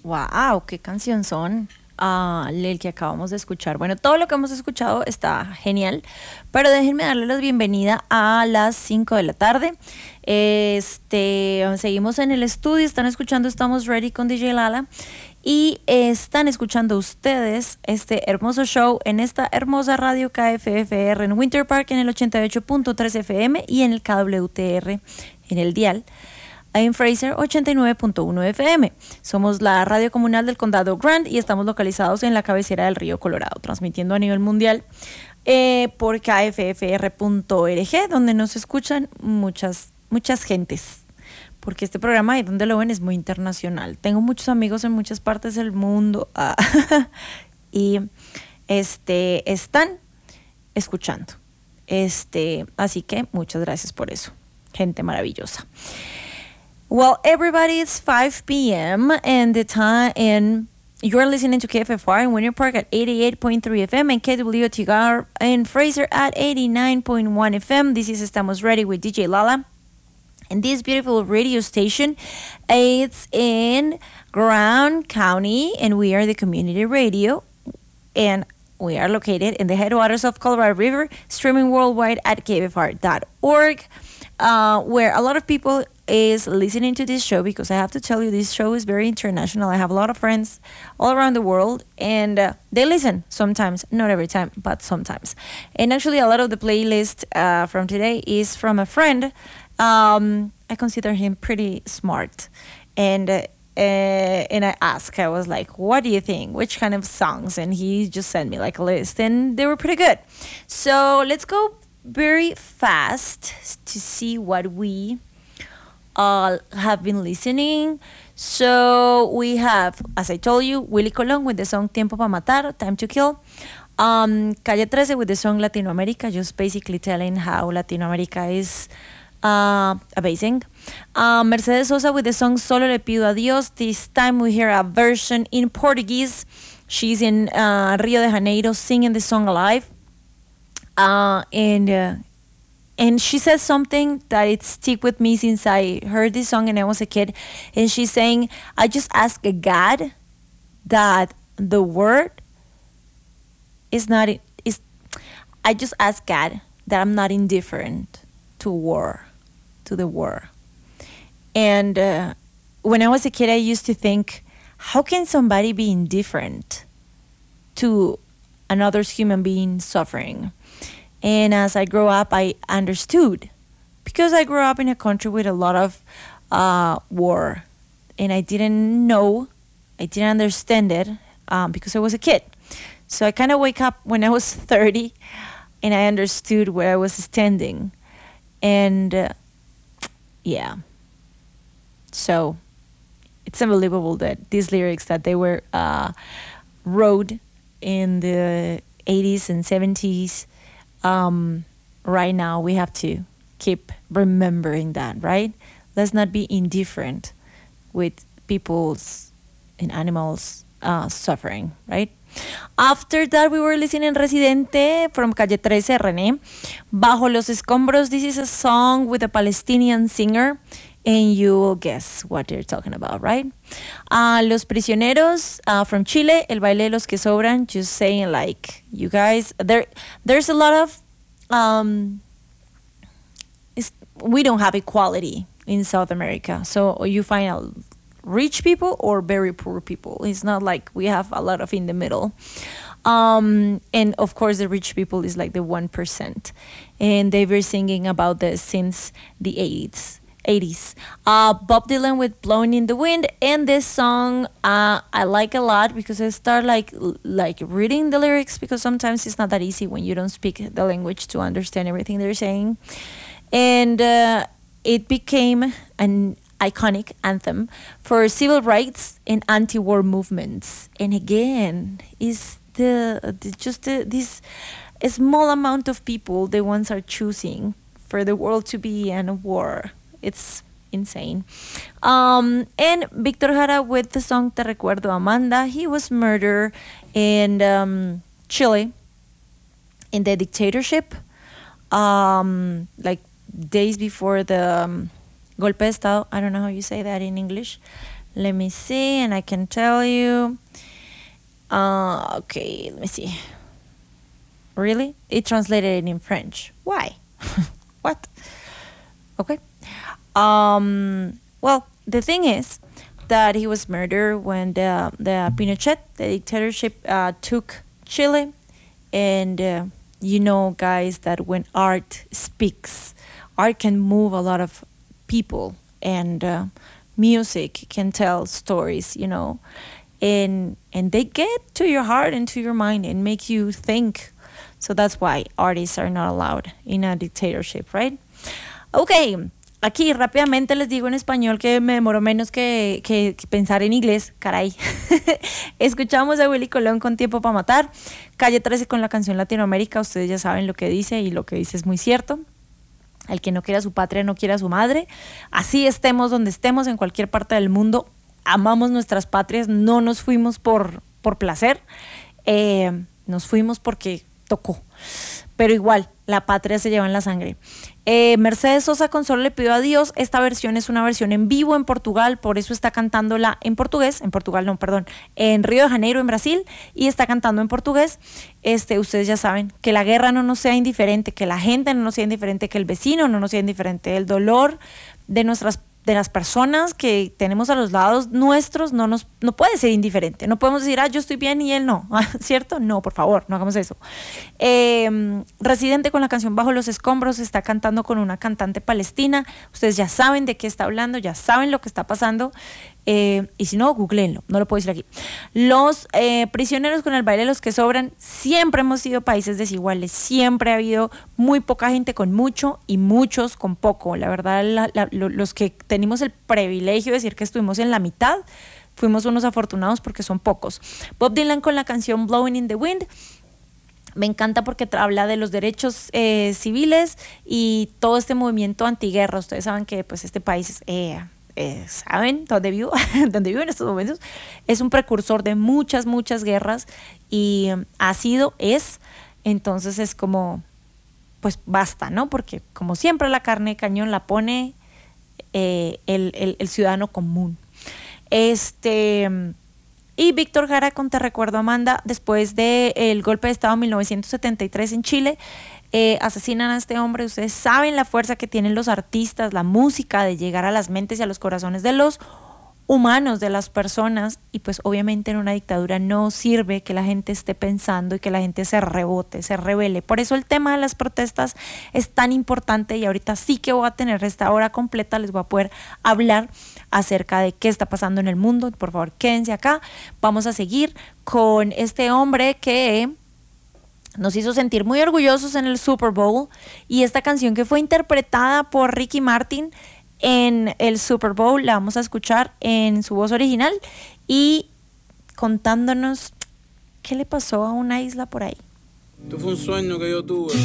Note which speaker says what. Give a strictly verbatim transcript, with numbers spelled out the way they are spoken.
Speaker 1: Wow, qué canción son. Ah, el que acabamos de escuchar. Bueno, todo lo que hemos escuchado está genial, pero déjenme darle la bienvenida a las cinco de la tarde. Este, seguimos en el estudio, están escuchando Estamos Ready con D J Lala y están escuchando ustedes este hermoso show en esta hermosa radio K F F R en Winter Park en el ochenta y ocho punto tres F M y en el K W T R en el dial. En Fraser ochenta y nueve punto uno F M. Somos la radio comunal del condado Grant y estamos localizados en la cabecera del río Colorado, transmitiendo a nivel mundial eh, por K F F R punto org, donde nos escuchan muchas, muchas gentes. Porque este programa, ahí donde lo ven, es muy internacional. Tengo muchos amigos en muchas partes del mundo ah, y este, están escuchando. Este, así que muchas gracias por eso. Gente maravillosa. Well, everybody, it's five p.m. and the time, and you're listening to K F F R in Winter Park at eighty-eight point three F M and K W T R in Fraser at eighty-nine point one F M. This is Estamos Ready with D J Lala. And this beautiful radio station, it's in Grand County, and we are the community radio, and we are located in the headwaters of Colorado River, streaming worldwide at K F F R dot org, uh, where a lot of people is listening to this show, because I have to tell you, this show is very international. I have a lot of friends all around the world, and uh, they listen sometimes, not every time, but sometimes. And actually, a lot of the playlist uh, from today is from a friend. Um, I consider him pretty smart, and uh, uh, and I asked, I was like, what do you think? Which kind of songs? And he just sent me like a list, and they were pretty good. So let's go very fast to see what we Uh, have been listening. So we have, as I told you, Willie Colón with the song Tiempo Pa' Matar, Time to Kill. Um, Calle trece with the song Latinoamérica, just basically telling how Latinoamérica is uh, amazing. Uh, Mercedes Sosa with the song Solo Le Pido a Dios. This time we hear a version in Portuguese. She's in uh, Rio de Janeiro singing the song live. Uh, and uh, And she says something that it stick with me since I heard this song and I was a kid. And she's saying, I just ask God that the word is not, is, I just ask God that I'm not indifferent to war, to the war. And uh, when I was a kid, I used to think, how can somebody be indifferent to another human being suffering? And as I grew up, I understood, because I grew up in a country with a lot of uh, war, and I didn't know, I didn't understand it um, because I was a kid. So I kind of wake up when I was thirty, and I understood where I was standing, and uh, yeah. So it's unbelievable that these lyrics that they were uh, wrote in the eighties and seventies. Um, right now we have to keep remembering that, right? Let's not be indifferent with people's and animals uh, suffering, right? After that, we were listening Residente from Calle trece, René. Bajo los Escombros, this is a song with a Palestinian singer, and you will guess what they're talking about, right? Uh, Los Prisioneros uh, from Chile, El Baile de los que Sobran, just saying like, you guys, there, there's a lot of, um, it's, we don't have equality in South America. So you find a rich people or very poor people. It's not like we have a lot of in the middle. Um, and of course, the rich people is like the one percent. And they've been singing about this since the eighties. eighties. Uh, Bob Dylan with Blowing in the Wind, and this song uh, I like a lot because I start like like reading the lyrics, because sometimes it's not that easy when you don't speak the language to understand everything they're saying. And uh, it became an iconic anthem for civil rights and anti-war movements. And again, is the, the just the, this a small amount of people the ones are choosing for the world to be in a war. It's insane. Um, and Victor Jara with the song Te Recuerdo Amanda. He was murdered in um, Chile in the dictatorship, um, like days before the um, golpe de estado. I don't know how you say that in English. Let me see, and I can tell you. Uh, okay, let me see. Really? It translated in French. Why? What? Okay. Um, well, the thing is that he was murdered when the, the Pinochet, the dictatorship, uh, took Chile. And uh, you know, guys, that when art speaks, art can move a lot of people, and uh, music can tell stories, you know, and and they get to your heart and to your mind and make you think. So that's why artists are not allowed in a dictatorship, right? Okay. Aquí rápidamente les digo en español que me demoro menos que, que, que pensar en inglés, caray. Escuchamos a Willy Colón con Tiempo para Matar, Calle trece con la canción Latinoamérica, ustedes ya saben lo que dice y lo que dice es muy cierto. El que no quiera a su patria no quiera a su madre. Así estemos donde estemos, en cualquier parte del mundo, amamos nuestras patrias, no nos fuimos por, por placer, eh, nos fuimos porque tocó. Pero igual, la patria se lleva en la sangre. Eh, Mercedes Sosa con Solo le pido a Dios. Esta versión es una versión en vivo en Portugal, por eso está cantándola en portugués, en Portugal no, perdón, en Río de Janeiro, en Brasil, y está cantando en portugués. Este, ustedes ya saben, que la guerra no nos sea indiferente, que la gente no nos sea indiferente, que el vecino no nos sea indiferente, el dolor de nuestras de las personas que tenemos a los lados nuestros no nos no puede ser indiferente. No podemos decir, ah, yo estoy bien y él no, ¿cierto? No, por favor, no hagamos eso. Eh, Residente con la canción Bajo los Escombros está cantando con una cantante palestina. Ustedes ya saben de qué está hablando, ya saben lo que está pasando. Eh, y si no, googleenlo, no lo puedo decir aquí. Los eh, prisioneros con el baile de los que sobran. Siempre hemos sido países desiguales, siempre ha habido muy poca gente con mucho y muchos con poco. La verdad, la, la, los que tenemos el privilegio de decir que estuvimos en la mitad, fuimos unos afortunados porque son pocos. Bob Dylan con la canción Blowing in the Wind. Me encanta porque habla de los derechos eh, civiles y todo este movimiento antiguerra. Ustedes saben que pues este país... Eh, Eh, saben dónde vivo, dónde vivo en estos momentos, es un precursor de muchas, muchas guerras y um, ha sido, es, entonces es como, pues basta, ¿no? Porque como siempre la carne de cañón la pone eh, el, el, el ciudadano común. Este... Y Víctor Jara con Te Recuerdo Amanda, después del golpe de estado en mil novecientos setenta y tres en Chile, eh, asesinan a este hombre. Ustedes saben la fuerza que tienen los artistas, la música, de llegar a las mentes y a los corazones de los humanos, de las personas, y pues obviamente en una dictadura no sirve que la gente esté pensando y que la gente se rebote, se rebele. Por eso el tema de las protestas es tan importante y ahorita sí que voy a tener esta hora completa, les voy a poder hablar acerca de qué está pasando en el mundo. Por favor, quédense acá. Vamos a seguir con este hombre que nos hizo sentir muy orgullosos en el Super Bowl, y esta canción que fue interpretada por Ricky Martin en el Super Bowl la vamos a escuchar en su voz original y contándonos qué le pasó a una isla por ahí.
Speaker 2: Esto fue un sueño que yo tuve.